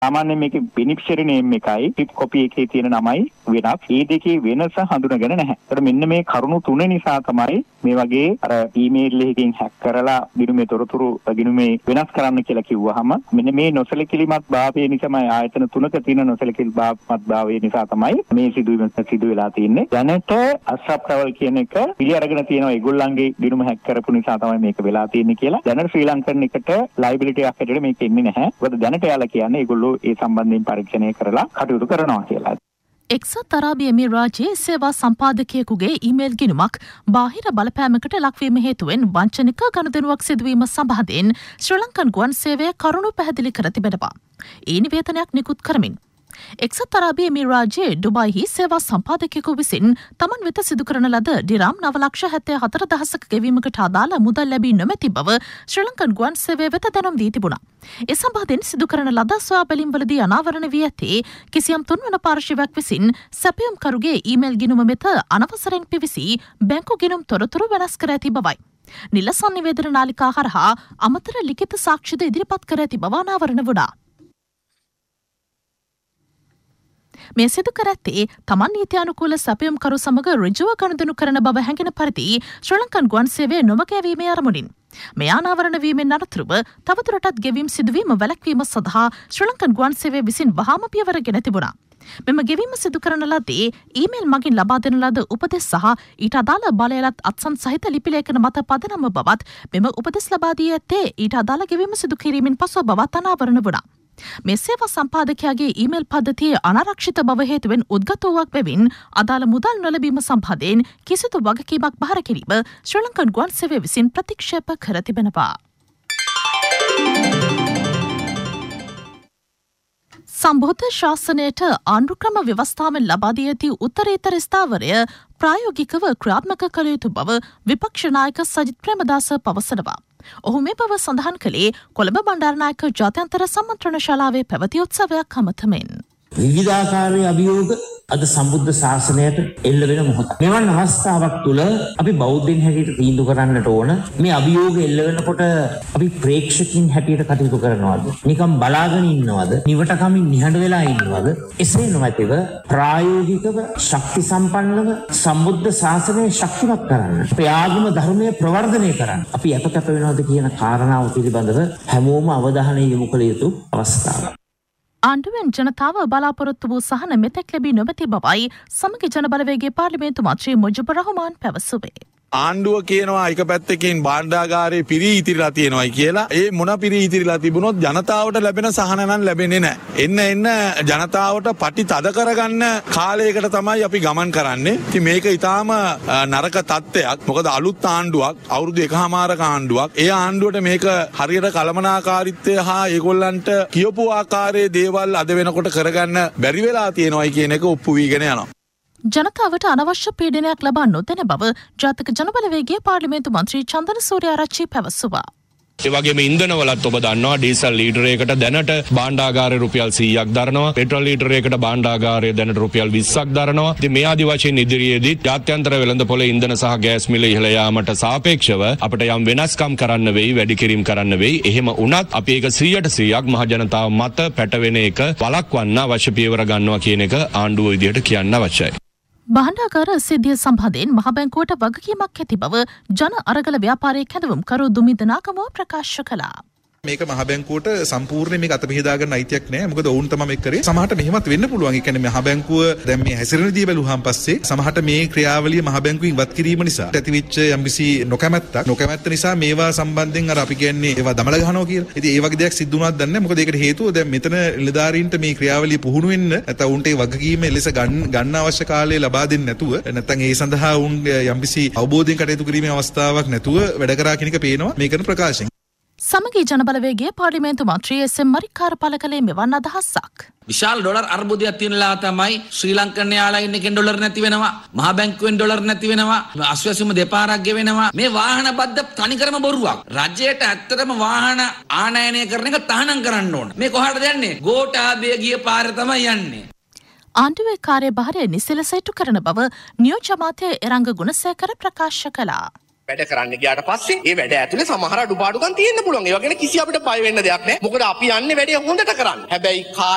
සාමාන්‍යයෙන් මේකේ beneficiary name එකයි tip copy එකේ තියෙන නමයි වෙනස්. ඒ දෙකේ වෙනස හඳුනගෙන නැහැ. ඒතර මෙන්න මේ කරුණු තුන නිසා තමයි මේ වගේ අර ඊමේල් එකකින් හැක් කරලා ගිණුමේ තොරතුරු ගිණුමේ වෙනස් කරන්න කියලා කිව්වහම මෙන්න මේ නොසලකිලිමත් භාවය නිසාමයි ආයතන තුනක තියෙන නොසලකිලිමත් භාවය නිසා තමයි මේ සිදු වෙලා තියෙන්නේ. දැනට අස්රප් ට්‍රැවල් කියන එක පිළි අරගෙන තියෙනවා ඒගොල්ලන්ගේ ගිණුම හැක් කරපු නිසා තමයි මේක වෙලා තියෙන්නේ කියලා. දැනට ශ්‍රී ලංකන් එකට ලයිබිලිටි එකක් හැටියට මේක එන්නේ නැහැ. මොකද දැනට යාලා කියන්නේ ඒගොල්ලෝ ඒ සම්බන්ධයෙන් පරීක්ෂණය කරලා කටයුතු කරනවා කියලා. එක්සත් අරාබි එමිරාජයේ සේවා සම්පාදකයෙකුගේ ඊමේල් ගිණුමක් බාහිර බලපෑමකට ලක්වීම හේතුවෙන් වංචනික ගනුදෙනුවක් සිදුවීම සම්බන්ධයෙන් ශ්‍රී ලංකන් ගුවන් සේවය කරුණු පැහැදිලි කර තිබෙනවා. ඒ නිවේදනයක් නිකුත් කරමින් එක්සත් අරාබි එමිරාජයේ ඩුබායිහි සේවා සම්පාදකයෙකු විසින් තමන් වෙත සිදු කරන ලද ඩිරාම් 9,74,000ක ගෙවීමකට අදාළ මුදල් ලැබී නොමැති බව ශ්‍රී ලංකන් ගුවන් සේවය වෙත දැනුම් දී තිබුණා. ඒ සම්බන්ධයෙන් සිදු කරන ලද සොයා බැලීම්වලදී අනාවරණ වී ඇත්තේ කිසියම් තුන්වන පාර්ශවයක් විසින් සැපයුම්කරුගේ ඊමේල් ගිණුම වෙත අනවසරෙන් පිවිසී බැංකු ගිණුම් තොරතුරු වෙනස් කර ඇති බවයි. නිල සංනිවේදන නාලිකා හරහා අමතර ලිඛිත සාක්ෂිද ඉදිරිපත් කර ඇති බව අනාවරණ වුණා. මේ සිදු කර ඇත්තේ තමන් නීත්‍යානුකූල සැපයුම්කරු සමග ඍජුව ගනුදෙනු කරන බව හැඟෙන පරිදි ශ්‍රී ලංකන් ගුවන් සේවය නොමගෑවීමේ අරමුණින් මේ අනාවරණ වීමෙන් අනතුරුව තවදුරටත් ගෙවීම් සිදුවීම වැළැක්වීම සඳහා ශ්‍රී ලංකන් ගුවන් සේවය විසින් වහාම පියවර ගෙන තිබුණා. මෙම ගෙවීම සිදු කරන ලදී ඊමේල් මගින් ලබා දෙන ලද උපදෙස් සහ ඊට අදාළ බලයලත් අත්සන් සහිත ලිපි ලේඛන මත පදනම බවත් මෙම උපදෙස් ලබා දී ඇත්තේ ඊට අදාළ ගෙවීම සිදු කිරීමෙන් පසුව බවත් අනාවරණ වුණා. මේ සේවා සම්පාදකයාගේ ඊමේල් පද්ධතියේ අනාරක්ෂිත බව හේතුවෙන් උද්ගත වූවක් බැවින් අදාළ මුදල් නොලැබීම සම්බන්ධයෙන් කිසිදු වගකීමක් බාර කිරීම ශ්‍රී ලංකන් ගුවන් සේවය විසින් ප්‍රතික්ෂේප කර තිබෙනවා. සම්බුද්ධ ශාසනයට ආණ්ඩුක්‍රම ව්‍යවස්ථාවෙන් ලබා දී ඇති උත්තරීතර ස්ථාවරය ප්‍රායෝගිකව ක්‍රියාත්මක කළ යුතු බව විපක්ෂ නායක සජිත් ප්‍රේමදාස පවසනවා. ඔහු මේ බව සඳහන් කළේ කොළඹ බණ්ඩාරනායක ජාත්‍යන්තර සම්මන්ත්‍රණ ශාලාවේ පැවති උත්සවයක් අමතමින්. විවිධාකාරයේ අභියෝග අද සම්බුද්ධ ශාසනයට එල්ල වෙන මොහොත. මෙවන් අවස්ථාවක් තුළ අපි බෞද්ධයින් හැටියට තීන්දුව කරන්නට ඕන මේ අභියෝග එල්ල වෙනකොට අපි ප්‍රේක්ෂකින් හැටියට කටයුතු කරනවද? නිකම් බලාගෙන ඉන්නවද? නිවටකමින් නිහඬ වෙලා ඉන්නවද? එසේ නොමැතිව ප්‍රායෝගිකව ශක්ති සම්පන්නව සම්බුද්ධ ශාසනය ශක්තිමත් කරන්න. අපේ ආගම ධර්මය ප්‍රවර්ධනය කරන්න. අපි අපකැප වෙනවද කියන කාරණාව පිළිබඳව හැමෝම අවධානය යොමු කළ යුතු අවස්ථාවක්. ආණ්ඩුවෙන් ජනතාව බලාපොරොත්තු වූ සහන මෙතෙක් ලැබී නොමැති බවයි සමගි ජනබලවේගයේ පාර්ලිමේන්තු මන්ත්‍රී මුජිබුර් රහමාන් පැවසුවේ. ආණ්ඩුව කියනවා එක පැත්තකින් භාණ්ඩාගාරේ පිරී ඉතිරිලා තියෙනවායි කියලා. ඒ මොන පිරී ඉතිරිලා තිබුණොත් ජනතාවට ලැබෙන සහන නම් ලැබෙන්නේ නැහැ. එන්න ජනතාවට පටි තද කරගන්න කාලයකට තමයි අපි ගමන් කරන්නේ. ඉතින් මේක ඊටාම නරක තත්ත්වයක්. මොකද අලුත් ආණ්ඩුවක් අවුරුදු 1කමාරක ආණ්ඩුවක්. ඒ ආණ්ඩුවට මේක හරියට කළමනාකාරීත්වය හා ඒගොල්ලන්ට කියපු ආකාරයේ දේවල් අද වෙනකොට කරගන්න බැරි වෙලා තියෙනවායි කියන එක ඔප්පු වීගෙන යනවා. ජනතාවට අනවශ්‍ය පීඩනයක් ලබා නොදෙන බව ජාතික ජනබලවේගයේ පාර්ලිමේන්තු මන්ත්‍රී චන්දන සූර්යාරච්චි පැවසුවා. ඒ වගේම ඉන්ධනවලත් ඔබ දන්නවා ඩීසල් ලීටරයකට දැනට භාණ්ඩාගාරය රුපියල් 100ක් දරනවා. පෙට්‍රල් ලීටරයකට භාණ්ඩාගාරය දැනට රුපියල් 20ක් දරනවා. ඉතින් මේ ආදි වශයෙන් ඉදිරියේදී ජාත්‍යන්තර වෙළඳපොළ ඉන්ධන සහ ගෑස් මිල ඉහළ යාමට සාපේක්ෂව අපිට යම් වෙනස්කම් කරන්න වෙයි, වැඩි කිරීම කරන්න වෙයි. එහෙම වුණත් අපි ඒක 100%ක් මහ ජනතාව මත පැටවෙන එක වළක්වන්න අවශ්‍ය පියවර ගන්නවා කියන එක ආණ්ඩුව විදියට කියන්න අවශ්‍යයි. භාණ්ඩාගාර සිද්ධිය සම්බන්ධයෙන් මහ බැංකුවට වගකීමක් ඇති බව ජන අරගල ව්‍යාපාරයේ කැඳවුම්කරු දුමින්ද නාගමෝ ප්‍රකාශ කළා. මේක මහ බැංකුවට සම්පූර්ණයෙන් මේක අත මෙහෙදා ගන්න අයිතියක් නැහැ. මොකද ඔවුන් තමයි මේක කරේ. සමහරට මෙහෙමත් වෙන්න පුළුවන්. ඒ කියන්නේ මහ බැංකුව දැන් මේ හැසිරෙන දී බැලුවාන් පස්සේ සමහරට මේ ක්‍රියාවලිය මහ බැංකුවෙන් වත් කිරීම නිසා ඇතිවෙච්ච යම්කිසි නොකමැත්ත නිසා මේවා සම්බන්ධයෙන් අර අපි කියන්නේ ඒවා දමල ගහනවා කියලා. ඉතින් ඒ වගේ දෙයක් සිද්ධ වුණාද දන්නේ නැහැ. මොකද ඒකට හේතුව දැන් මෙතන නිලධාරීන්ට මේ ක්‍රියාවලිය පුහුණු වෙන්න නැත්නම් උන්ට ඒ වගකීම ලෙස ගන්න අවශ්‍ය කාලය ලබා දෙන්නේ නැතුව නැත්නම් ඒ සඳහා උන් යම්කිසි අවබෝධයෙන් කටයුතු කිරීමේ අවස්ථාවක් නැතුව වැඩ කරා කියන එක පේනවා මේ කරන ප්‍රකාශයෙන්. සමගි ජනබලවේගයේ පාර්ලිමේන්තු මන්ත්‍රී එස්.එම්. මරික්කාර පළ කළේ මෙවන් අදහසක්. විශාල ඩොලර් අර්බුදයක් තියෙනලා තමයි ශ්‍රී ලංකන් යාලයින් එකෙන් ඩොලර් නැති වෙනවා. මහ බැංකුවෙන් ඩොලර් නැති වෙනවා. අස්වැසිම දෙපාරක් ගෙවෙනවා. මේ වාහන බද්ද තනිකරම බොරුවක්. රජයට ඇත්තටම වාහන ආනයනය කරන එක තහනම් කරන්න ඕන. මේ කොහාටද යන්නේ? ගෝඨාභය ගිය පාරේ තමයි යන්නේ. ආණ්ඩුවේ කාර්යභාරය නිසලස ඉටු කරන බව නියෝජ්‍ය අමාත්‍ය එරංග ගුණසේකර ප්‍රකාශ කළා. වැඩ කරන්න ගියාට පස්සේ ඒ වැඩ ඇතුලේ සමහර අඩුපාඩුකම් තියෙන්න පුළුවන්. ඒවා ගැන කිසි අපිට බය වෙන්න දෙයක් නැහැ. මොකද අපි යන්නේ වැඩේ හොඳට කරන්න. හැබැයි